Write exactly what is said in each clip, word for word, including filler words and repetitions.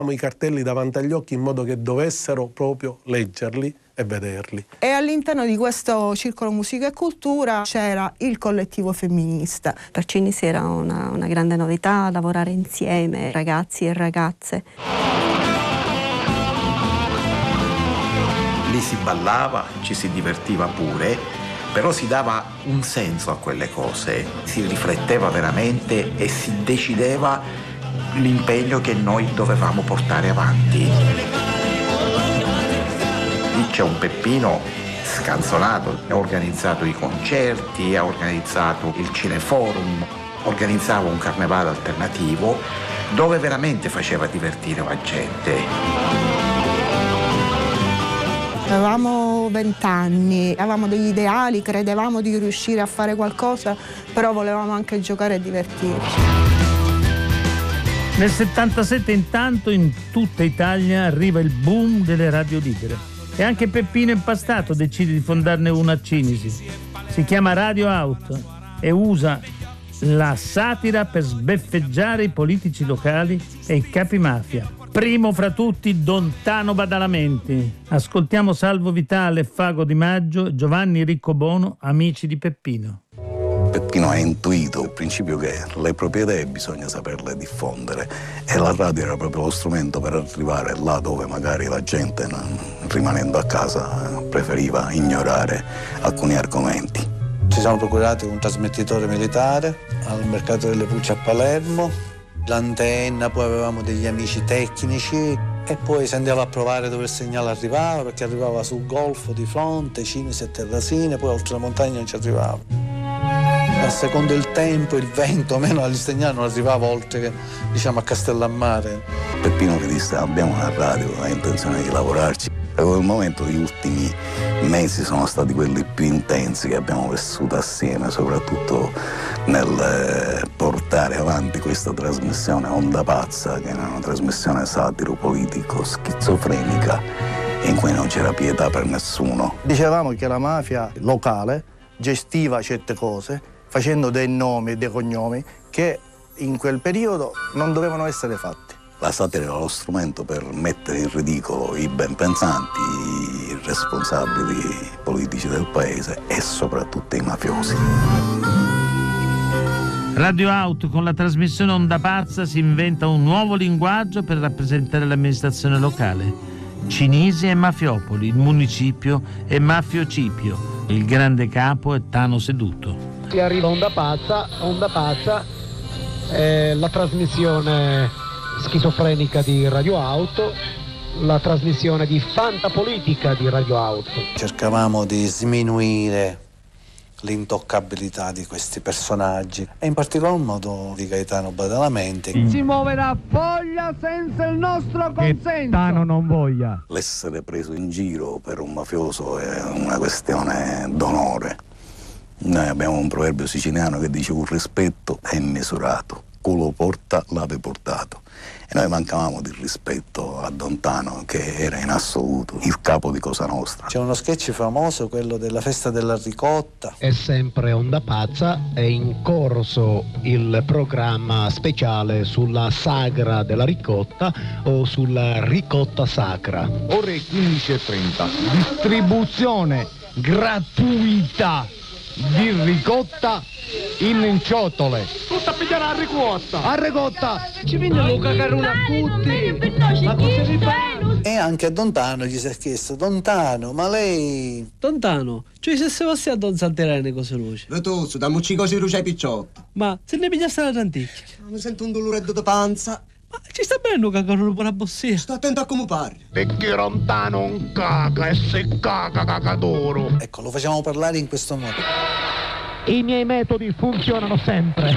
i cartelli davanti agli occhi in modo che dovessero proprio leggerli e vederli. E all'interno di questo circolo musica e cultura c'era il collettivo femminista. Per Cinisi era una, una grande novità lavorare insieme, ragazzi e ragazze. Lì si ballava, ci si divertiva pure, però si dava un senso a quelle cose, si rifletteva veramente e si decideva l'impegno che noi dovevamo portare avanti. Lì c'è un Peppino scanzonato, ha organizzato i concerti, ha organizzato il cineforum, organizzava un carnevale alternativo dove veramente faceva divertire la gente. Avevamo vent'anni, avevamo degli ideali, credevamo di riuscire a fare qualcosa, però volevamo anche giocare e divertirci. Nel settantasette intanto in tutta Italia arriva il boom delle radio libere e anche Peppino Impastato decide di fondarne una a Cinisi. Si chiama Radio Out e usa la satira per sbeffeggiare i politici locali e i capi mafia. Primo fra tutti Dontano Badalamenti. Ascoltiamo Salvo Vitale, Fago Di Maggio e Giovanni Riccobono, amici di Peppino. Peppino ha intuito il principio che le proprie idee bisogna saperle diffondere e la radio era proprio lo strumento per arrivare là dove magari la gente, rimanendo a casa, preferiva ignorare alcuni argomenti. Ci siamo procurati un trasmettitore militare al mercato delle Pucce a Palermo, l'antenna, poi avevamo degli amici tecnici e poi si andava a provare dove il segnale arrivava, perché arrivava sul golfo di fronte, Cinisi e Terrasine, poi oltre la montagna non ci arrivava. A secondo il tempo, il vento, meno il segnale non arrivava oltre che, diciamo, a Castellammare. Peppino mi disse: abbiamo una radio, hai intenzione di lavorarci. Da quel momento gli ultimi mesi sono stati quelli più intensi che abbiamo vissuto assieme, soprattutto nel portare avanti questa trasmissione Onda Pazza, che era una trasmissione satiro-politico, schizofrenica, in cui non c'era pietà per nessuno. Dicevamo che la mafia locale gestiva certe cose facendo dei nomi e dei cognomi che in quel periodo non dovevano essere fatti. La satira era lo strumento per mettere in ridicolo i ben pensanti, i responsabili politici del paese e soprattutto i mafiosi. Radio Out, con la trasmissione Onda Pazza, si inventa un nuovo linguaggio per rappresentare l'amministrazione locale. Cinisi e Mafiopoli, il municipio è Mafiocipio, il grande capo è Tano Seduto. Si arriva Onda Pazza, Onda Pazza è la trasmissione schizofrenica di Radio Auto, la trasmissione di fantapolitica di Radio Auto. Cercavamo di sminuire l'intoccabilità di questi personaggi e in particolar modo di Gaetano Badalamenti. Si muoverà foglia senza il nostro consenso. Gaetano non voglia. L'essere preso in giro per un mafioso è una questione d'onore. Noi abbiamo un proverbio siciliano che dice: un rispetto è immisurato, culo porta l'ave portato. E noi mancavamo di rispetto a Dontano, che era in assoluto il capo di Cosa Nostra. C'è uno sketch famoso, quello della festa della ricotta. È sempre Onda Pazza, è in corso il programma speciale sulla sagra della ricotta o sulla ricotta sacra. Ore quindici e trenta, distribuzione gratuita di ricotta in ciotole. Tutta a pigliare a ricotta. A ricotta. Ci viene Luca Caruna a tutti. Ma cosa si fa? E anche a Dontano gli si è chiesto: Dontano, ma lei... Dontano, cioè se se fossi a Don Santerene cose luce. Vetuzzo, dammoci cose luce ai picciotto. Ma se ne pigliasse la tanticchia. Mi sento un doloretto di panza. Ma ci sta bene Luca Caruna per la bossia. Sto attento a come parli. Perché Dontano non caga e se caga cagadoro. Ecco, lo facciamo parlare in questo modo. I miei metodi funzionano sempre.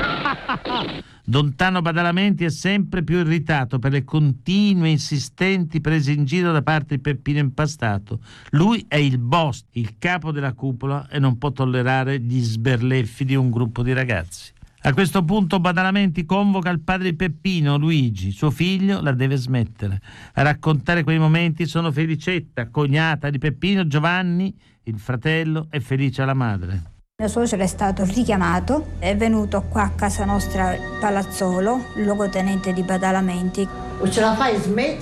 Dontano Badalamenti è sempre più irritato per le continue insistenti prese in giro da parte di Peppino Impastato. Lui è il boss, il capo della cupola, e non può tollerare gli sberleffi di un gruppo di ragazzi. A questo punto Badalamenti convoca il padre di Peppino, Luigi. Suo figlio la deve smettere. A raccontare quei momenti sono Felicetta, cognata di Peppino, Giovanni, il fratello, e Felicia la madre. Mio suocero è stato richiamato, è venuto qua a casa nostra Palazzolo, il luogotenente di Badalamenti. O ce la fai smettere